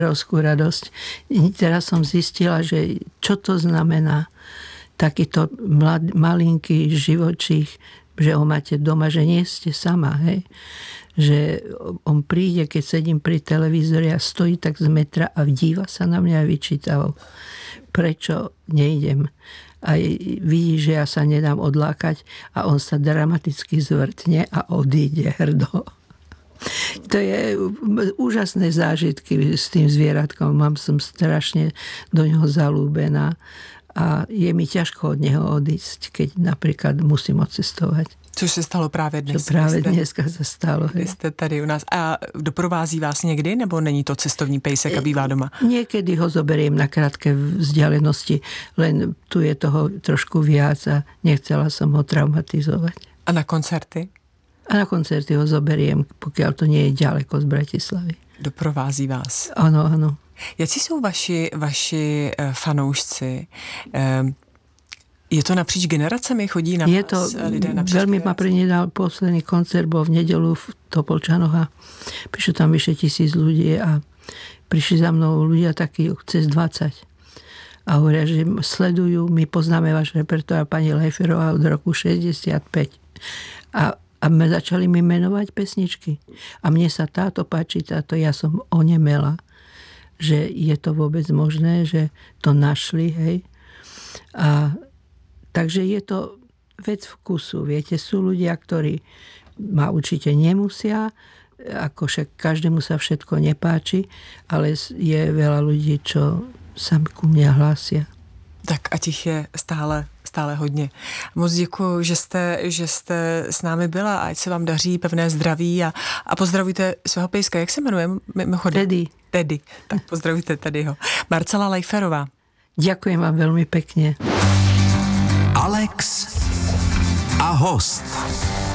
obrovskú radosť. Teraz som zistila, že čo to znamená takýto malinký živočích, že ho máte doma, že nie ste sama, hej. Že on príde, keď sedím pri televízori a stojí tak z metra a díva sa na mňa a vyčítava, prečo nejdem. A vidí, že ja sa nedám odlákať a on sa dramaticky zvrtne a odíde hrdo. To je úžasné zážitky s tým zvieratkom. Som strašne do neho zalúbená a je mi ťažko od neho odísť, keď napríklad musím odcestovať. Což se stalo právě dnes. Dneska se stalo. Vy jste tady u nás. A doprovází vás někdy, nebo není to cestovní pejsek a bývá doma? Niekedy ho zoberiem na krátke vzdialenosti, len tu je toho trošku viac a nechcela som ho traumatizovať. A na koncerty? A na koncerty ho zoberiem, pokiaľ to nie je ďaleko z Bratislavy. Doprovází vás. Áno, áno. Jací jsou vaši fanoušci? Je to napříč generacemi? Chodí na je vás lidé napříč veľmi generacemi? ma prinedal posledný koncert, bol v nedeľu v Topolčanoch a prišlo tam vyše 1000 ľudí a prišli za mnou ľudia takí cez 20. A hovoria, že sledujú, my poznáme váš repertoár, pani Leiferová od roku 65. A začali mi menovať pesničky. A mne sa táto páči, ja som onemela, že je to vôbec možné, že to našli, hej. A takže je to vec vkusu. Viete, sú ľudia, ktorí ma určite nemusia, ako však každému sa všetko nepáči, ale je veľa ľudí, čo sa ku mne hlásia. Tak a těch je stále hodně. Moc děkuji, že jste s námi byla a ať se vám daří, pevné zdraví a pozdravujte svého pejska. Jak se jmenuje? Teddy. Tak pozdravujte Teddyho. Marcela Leiferová. Ďakujem vám veľmi pekne. Alex a host.